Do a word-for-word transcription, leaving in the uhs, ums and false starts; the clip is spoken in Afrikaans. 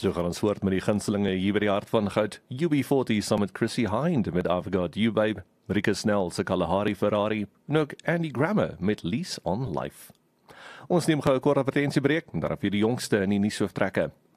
So gaan ons voort met die gunstelinge hier by die hart van goud. U B forty saam met Chrissy Hind met I've Got You Babe, Rika Snell se Kalahari Ferrari, en ook Andy Grammer met Lease on Life. Ons neem gou 'n kort advertentiebreek en dan vir die jongste in die nuusoortrekke.